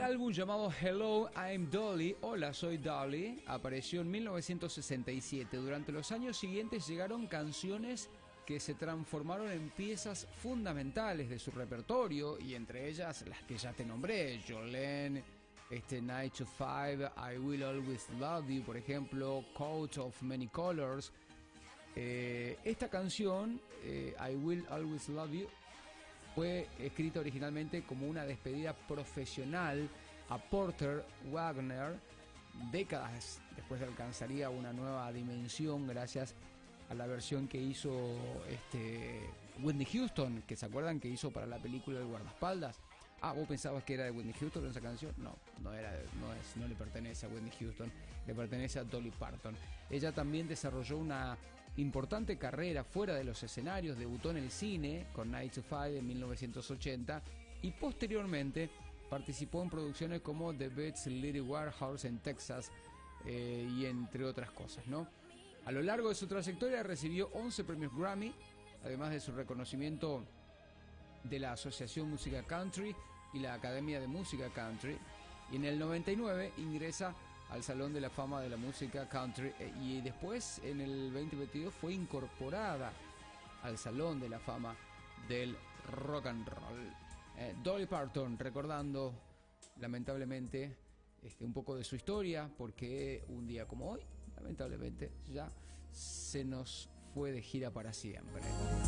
álbum llamado Hello, I'm Dolly, Hola, soy Dolly, apareció en 1967. Durante los años siguientes llegaron canciones que se transformaron en piezas fundamentales de su repertorio, y entre ellas las que ya te nombré, Jolene, 9 to 5, I Will Always Love You, por ejemplo, Coat of Many Colors. Esta canción, I Will Always Love You, fue escrita originalmente como una despedida profesional a Porter Wagoner. Décadas después alcanzaría una nueva dimensión gracias a la versión que hizo Whitney Houston, que se acuerdan que hizo para la película El guardaespaldas. Ah, ¿vos pensabas que era de Whitney Houston esa canción? No, no le pertenece a Whitney Houston, le pertenece a Dolly Parton. Ella también desarrolló una importante carrera fuera de los escenarios, debutó en el cine con 9 to 5 en 1980 y posteriormente participó en producciones como The Beats Little Warehouse en Texas, y entre otras cosas, ¿no? A lo largo de su trayectoria recibió 11 premios Grammy, además de su reconocimiento de la Asociación Música Country y la Academia de Música Country, y en el 99 ingresa al Salón de la Fama de la Música Country, y después en el 2022 fue incorporada al Salón de la Fama del Rock and Roll. Dolly Parton, recordando lamentablemente un poco de su historia, porque un día como hoy lamentablemente ya se nos fue de gira para siempre.